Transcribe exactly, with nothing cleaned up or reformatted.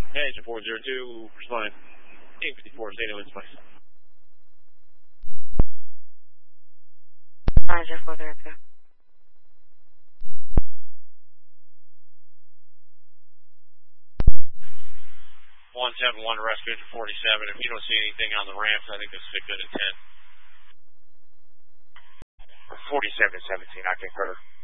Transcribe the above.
Hey, it's four zero two, responding. eight fifty-four, Zeta in place. Roger, four zero two. one seven one, rescue to forty-seven. If you don't see anything on the ramps, I think this is a good intent. forty-seven seventeen, I concur.